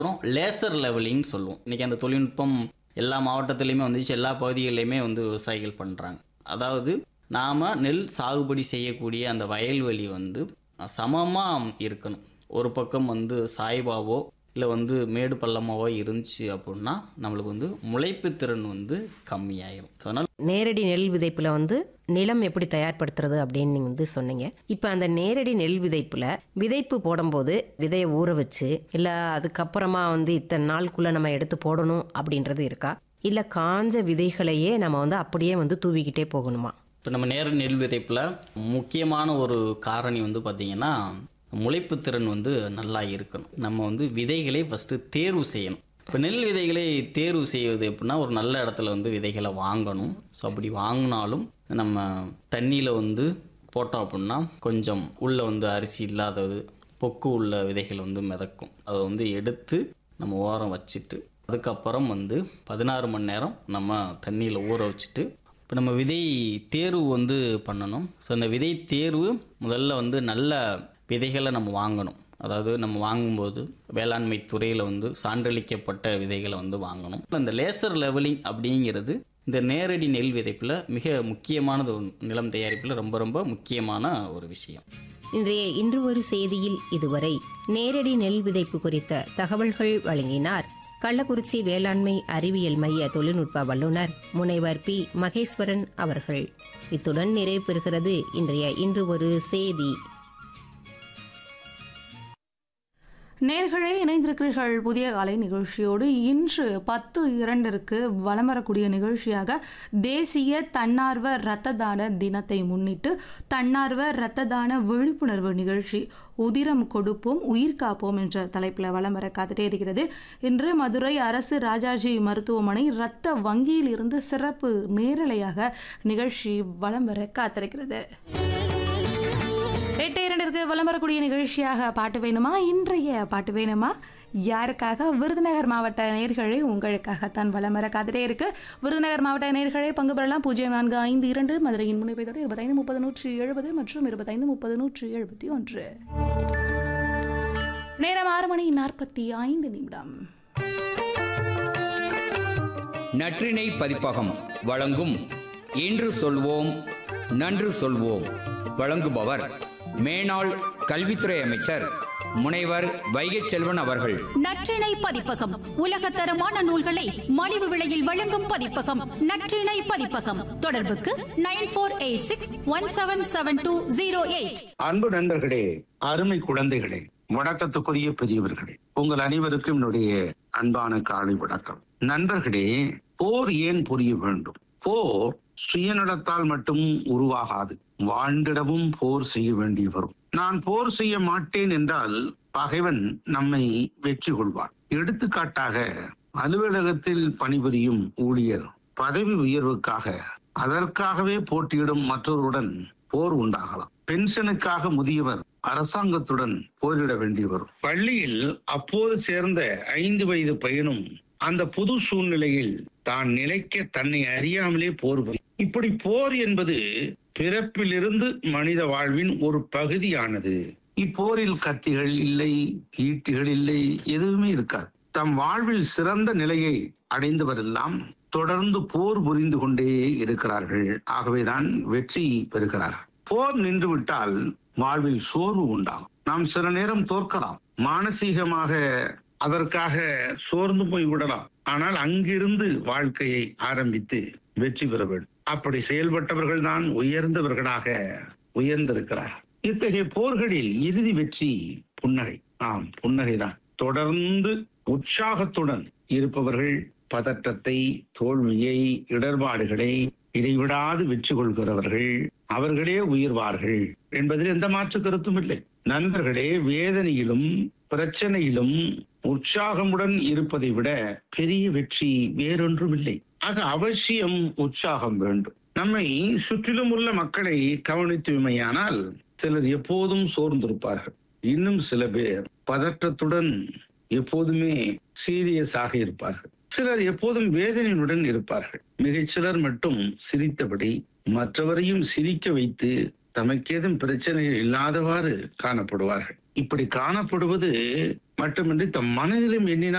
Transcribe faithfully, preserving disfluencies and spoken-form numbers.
அப்புறம் laser levelling சொல்லுவோம். இன்னைக்கு அந்த தொழில்நுட்பம் எல்லா மாவட்டத்திலயுமே வந்துச்சு. எல்லா பகுதிகளிலுமே வந்து விவசாயிகள் பண்றாங்க. அதாவது நாம நெல் சாகுபடி செய்யக்கூடிய அந்த வயல்வெளி வந்து சமமா இருக்கணும். ஒரு பக்கம் வந்து சாய்வாவோ இல்லை வந்து மேடு பள்ளமாவோ இருந்துச்சு அப்படின்னா நம்மளுக்கு வந்து முளைப்பு திறன் வந்து கம்மியாயிரும். அதனால நேரடி நெல் விதைப்புல வந்து நிலம் எப்படி தயார்படுத்துறது அப்படின்னு நீங்க வந்து சொன்னீங்க. இப்போ அந்த நேரடி நெல் விதைப்புல விதைப்பு போடும்போது விதையை ஊற வச்சு இல்லை அதுக்கப்புறமா வந்து இத்தனை நாளுக்குள்ள நம்ம எடுத்து போடணும் அப்படின்றது இருக்கா, இல்லை காஞ்ச விதைகளையே நம்ம வந்து அப்படியே வந்து தூவிக்கிட்டே போகணுமா? இப்போ நம்ம நேரடி நெல் விதைப்பில் முக்கியமான ஒரு காரணி வந்து பார்த்திங்கன்னா முளைப்பு திறன் வந்து நல்லா இருக்கணும். நம்ம வந்து விதைகளை ஃபஸ்ட்டு தேர்வு செய்யணும். இப்போ நெல் விதைகளை தேர்வு செய்வது எப்படின்னா ஒரு நல்ல இடத்துல வந்து விதைகளை வாங்கணும். ஸோ அப்படி வாங்கினாலும் நம்ம தண்ணியில் வந்து போட்டோம் அப்படின்னா கொஞ்சம் உள்ளே வந்து அரிசி இல்லாதது பொக்கு உள்ள விதைகள் வந்து மிதக்கும். அதை வந்து எடுத்து நம்ம ஓரம் வச்சுட்டு அதுக்கப்புறம் வந்து பதினாறு மணி நேரம் நம்ம தண்ணியில் ஊற வச்சுட்டு இப்போ நம்ம விதை தேர்வு வந்து பண்ணணும். ஸோ அந்த விதை தேர்வு முதல்ல வந்து நல்ல விதைகளை நம்ம வாங்கணும். அதாவது நம்ம வாங்கும்போது வேளாண்மை துறையில் வந்து சான்றளிக்கப்பட்ட விதைகளை வந்து வாங்கணும். இந்த லேசர் லெவலிங் அப்படிங்கிறது இந்த நேரடி நெல் விதைப்பில் மிக முக்கியமானது. நிலம் தயாரிப்பில் ரொம்ப ரொம்ப முக்கியமான ஒரு விஷயம். இன்றைய இன்று ஒரு செய்தியில் இதுவரை நேரடி நெல் விதைப்பு குறித்த தகவல்கள் வழங்கினார் கள்ளக்குறிச்சி வேளாண்மை அறிவியல் மைய தொழில்நுட்ப வல்லுநர் முனைவர் பி மகேஸ்வரன் அவர்கள். இத்துடன் நிறைவு பெறுகிறது இன்றைய இன்று ஒரு செய்தி. நேர்களே இணைந்திருக்கிறீர்கள் புதிய காலை நிகழ்ச்சியோடு. இன்று பத்து இரண்டிற்கு வலம் வரக்கூடிய நிகழ்ச்சியாக தேசிய தன்னார்வ இரத்த தான தினத்தை முன்னிட்டு தன்னார்வ இரத்த தான விழிப்புணர்வு நிகழ்ச்சி உதிரம் கொடுப்போம் உயிர் காப்போம் என்ற தலைப்பில் வலம் வர காத்துட்டே இருக்கிறது. இன்று மதுரை அரசு ராஜாஜி மருத்துவமனை இரத்த வங்கியில் இருந்து சிறப்பு நேரலையாக நிகழ்ச்சி வலம் வர காத்திருக்கிறது. எட்டு இரண்டிற்கு வலம் வரக்கூடிய நிகழ்ச்சியாக பாட்டு வேணுமா? இன்றைய பாட்டு வேணுமா யாருக்காக? விருதுநகர் மாவட்ட நேயர்களே உங்களுக்காகத்தான் வலம் வர காத்துட்டே இருக்கு. விருதுநகர் மாவட்ட நேயர்களே பங்கு பெறலாம். பூஜ்ஜியம் நான்கு ஐந்து இரண்டு மதுரையின் முனைப்பதோடு இருபத்தைந்து முப்பது நூற்றி எழுபது மற்றும் இருபத்தைந்து முப்பது நூற்றி எழுபத்தி ஒன்று. நேரம் ஆறு மணி நாற்பத்தி ஐந்து நிமிடம். நற்றிணை பதிப்பகம் வழங்கும் இன்று சொல்வோம் நன்று சொல்வோம். வழங்குபவர் மேனாள் கல்வித்துறை அமைச்சர் முனைவர் வைகை செல்வன் அவர்கள். நற்றிணை பதிப்பகம் உலகத்தரமான நூல்களை மலிவு விலையில் வழங்கும் பதிப்பகம் நற்றிணை பதிப்பகம். தொடர்புக்கு nine four eight six one seven seven two zero eight. அன்பு நண்பர்களே, அருமை குழந்தைகளே, வணக்கத்துக்குரிய பெரியவர்களே, உங்கள் அனைவருக்கும் என்னுடைய அன்பான காலை வணக்கம். நண்பர்களே, போர் ஏன் புரிய வேண்டும்? போர் சுயநலத்தால் மட்டும் உருவாகாது. வாழ்ந்திடவும் போர் செய்ய வேண்டி வரும். நான் போர் செய்ய மாட்டேன் என்றால் பகைவன் நம்மை வெற்றி கொள்வான். எடுத்துக்காட்டாக, அலுவலகத்தில் பணிபுரியும் ஊழியர் பதவி உயர்வுக்காக அதற்காகவே போட்டியிடும் மற்றவருடன் போர் உண்டாகலாம். பென்ஷனுக்காக முதியவர் அரசாங்கத்துடன் போரிட வேண்டி வரும். பள்ளியில் அப்போது சேர்ந்த ஐந்து வயது பையனும் அந்த புது சூழ்நிலையில் தான் நிலைக்க தன்னை அறியாமலே போர். இப்படி போர் என்பது பிறப்பிலிருந்து மனித வாழ்வின் ஒரு பகுதியானது. இப்போரில் கத்திகள் இல்லை, ஈட்டிகள் இல்லை, எதுவுமே இருக்காது. தம் வாழ்வில் சிறந்த நிலையை அடைந்தவரெல்லாம் தொடர்ந்து போர் புரிந்து கொண்டே இருக்கிறார்கள். ஆகவேதான் வெற்றி பெறுகிறார்கள். போர் நின்றுவிட்டால் வாழ்வில் சோர்வு உண்டாகும். நாம் சில நேரம் தோற்கலாம், மானசீகமாக அதற்காக சோர்ந்து போய் விடலாம். ஆனால் அங்கிருந்து வாழ்க்கையை ஆரம்பித்து வெற்றி பெற வேண்டும். அப்படி செயல்பட்டவர்கள் தான் உயர்ந்தவர்களாக உயர்ந்திருக்கிறார். இத்தகைய போர்களில் இறுதி வெற்றி புன்னகை. ஆம், புன்னகைதான். தொடர்ந்து உற்சாகத்துடன் இருப்பவர்கள் பதற்றத்தை, தோல்வியை, இடர்பாடுகளை இடைவிடாது வெற்றி கொள்கிறவர்கள் அவர்களே உயர்வார்கள் என்பதில் எந்த மாற்று கருத்தும் இல்லை. நண்பர்களே, வேதனையிலும் பிரச்சனையிலும் உற்சாகமுடன் இருப்பதை விட பெரிய வெற்றி வேறொன்றும் இல்லை. ஆக அவசியம் உற்சாகம் வேண்டும். நம்மை சுற்றிலும் உள்ள மக்களை கவனித்துமையானால் சிலர் எப்போதும் சோர்ந்திருப்பார்கள். இன்னும் சில பேர் பதற்றத்துடன் எப்போதுமே சீரியஸாக இருப்பார்கள். சிலர் எப்போதும் வேதனையுடன் இருப்பார்கள். மிகச்சிலர் மட்டும் சிரித்தபடி மற்றவரையும் சிரிக்க வைத்து தமக்கேதும் பிரச்சனைகள் இல்லாதவாறு காணப்படுவார்கள். இப்படி காணப்படுவது மட்டுமின்றி தம் மனதிலும் எண்ணினால்